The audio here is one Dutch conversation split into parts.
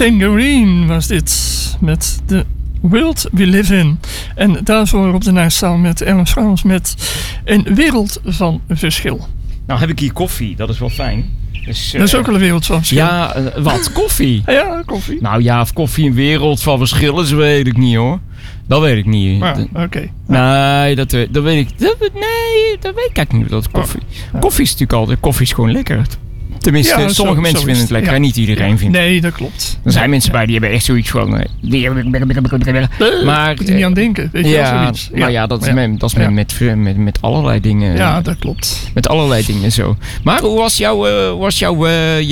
Tangerine was dit met The World We Live In. En daarvoor op de lijst staan met Ellen Frans met Een Wereld van Verschil. Nou heb ik hier koffie, dat is wel fijn. Dus, dat is ook wel een wereld van verschil. Ja, wat? Koffie? Ja, koffie. Nou ja, of koffie een wereld van verschil is, weet ik niet hoor. Dat weet ik niet. Oké. Nee, dat weet ik. Nee, dat weet ik eigenlijk niet. Dat koffie. Koffie is natuurlijk altijd. Koffie is gewoon lekker. Tenminste, sommige mensen vinden het lekker en niet iedereen vindt het. Nee, dat klopt. Er zijn mensen bij die hebben echt zoiets van. Maar moet je niet aan denken. Weet je wel, zoiets. Maar ja, dat is met allerlei dingen. Ja, dat klopt. Met allerlei dingen zo. Maar hoe was jouw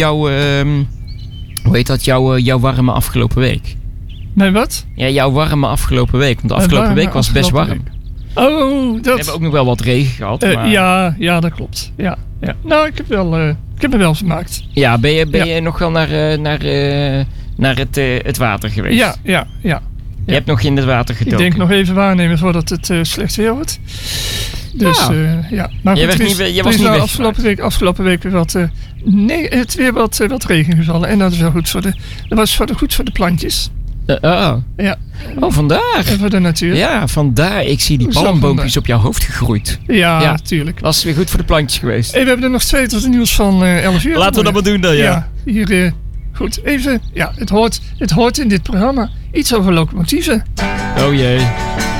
warme afgelopen week? Nee, wat? Ja, jouw warme afgelopen week. Want de afgelopen week was best warm. Oh, dat... We hebben ook nog wel wat regen gehad. Maar... Ja, dat klopt. Ja. Nou, ik heb me wel vermaakt. Ja, ben je nog wel naar het water geweest? Ja. Je hebt nog in het water gedoken. Ik denk nog even waarnemen voordat het slecht weer wordt. Dus ja. Maar goed, je was niet afgelopen week weer het weer wat regen gevallen. En dat is wel goed goed voor de plantjes. Ja. Oh, vandaar. En voor de natuur. Ja, vandaar. Ik zie die palmboompjes op jouw hoofd gegroeid. Ja, tuurlijk. Dat is weer goed voor de plantjes geweest. Hey, we hebben er nog 2 tot het nieuws van 11 uur. Laten we dat maar doen dan, ja. Hier, goed. Even, het hoort in dit programma. Iets over locomotieven. Oh jee.